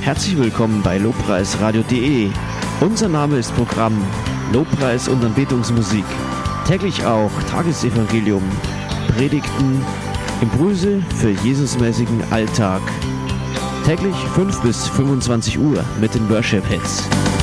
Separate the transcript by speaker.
Speaker 1: Herzlich willkommen bei lobpreisradio.de. Unser Name ist Programm Lobpreis und Anbetungsmusik. Täglich auch Tagesevangelium, Predigten, Impulse für Jesusmäßigen Alltag. Täglich 5 bis 25 Uhr mit den Worship-Hits.